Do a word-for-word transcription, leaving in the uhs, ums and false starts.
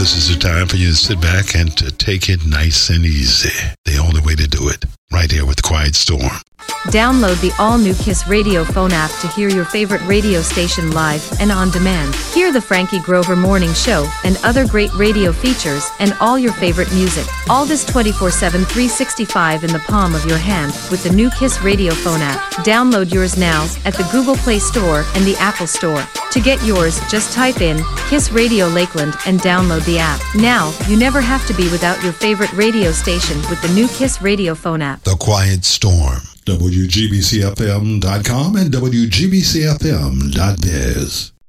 This is the time for you to sit back and to take it nice and easy. The only way to do it, right here with Quiet Storm. Download the all-new KISS Radio phone app to hear your favorite radio station live and on demand. Hear the Frankie Grover Morning Show and other great radio features and all your favorite music. All this twenty-four seven, three sixty-five in the palm of your hand with the new KISS Radio phone app. Download yours now at the Google Play Store and the Apple Store. To get yours, just type in KISS Radio Lakeland and download the app. Now, you never have to be without your favorite radio station with the new KISS Radio phone app. The Quiet Storm. W G B C F M dot com and W G B C F M dot biz.